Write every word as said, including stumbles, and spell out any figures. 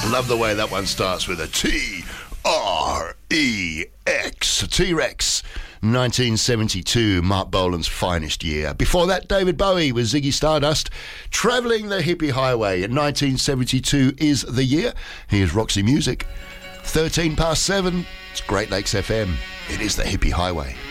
Love the way that one starts with a T R E X. T-Rex. nineteen seventy-two, Mark Bolan's finest year. Before that, David Bowie with Ziggy Stardust. Travelling the Hippie Highway in nineteen seventy-two is the year. Here's Roxy Music. thirteen past seven. It's Great Lakes F M. It is the Hippie Highway.